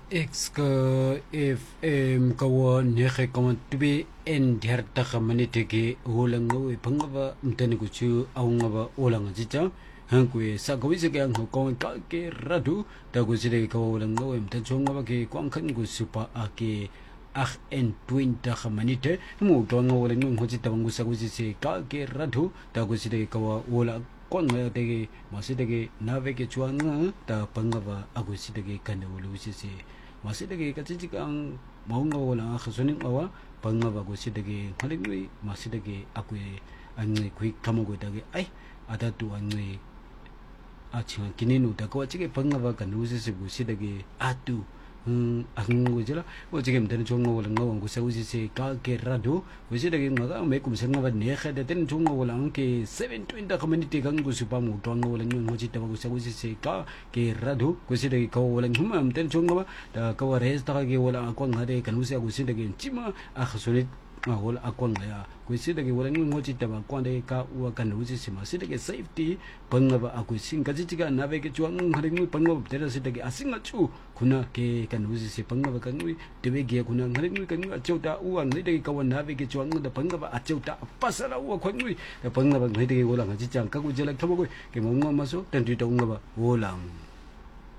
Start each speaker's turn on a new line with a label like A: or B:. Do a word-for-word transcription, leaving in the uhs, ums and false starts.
A: X ka F M kawa nehe kaman tubi en diar taka manite ke ulang ngawe pangaba mtani kuchu aungaba ulang ajicha hangkwe sa kawise ke ang hukong ka ke radu ta kusire kawa ulang ngawe mtani chungaba ke kwangkan kusupa ake ah en twin taka manite mu tuwa ngawa ulang ngawe hoji tabang kusa kusise ka ke radu ta kusire kawa ulang kon nga tege masidege nave ke chuanga ta pangaba agusidege kana ulusise masidege kachichikang maunga wala khasuning awa pangaba agusidege khalingwi masidege akwe anne kui kamago dage ai adatu anne achinga kininu ta ko chige pangaba kana usise gusidege atu 음, 안고지라 뭐 지금 되는 종목을 넣은 곳에 우지세 가게라도 우지되게 뭐가 매금 생각을 내가 되는 종목을 안게 칠십이 커뮤니티 간 곳에 밤 종목을 넣은 곳이 되고 우지세 가게라도 우지되게 거울은 흠음 되는 종목 다 거울 해스타게 올라 꽝하대 간 우세 우지되게 찌마 아소리 wala akon ya kusidage wala ngi ngoti taba kwande ka uwa kan uji sima sidage safety pangaba aku sing kajiga nabe ke chuang haring pangaba tera sidage asinga chu kuna ke kan uji si pangaba kan ui tebe ge kuna haring kan achauta uwa ngi kawan nabe ke chuang da pangaba achauta pasara uwa khongui da pangaba ngi wala ngaji chang ka ku jela thabo ke mongma maso tan ti tong ba wolang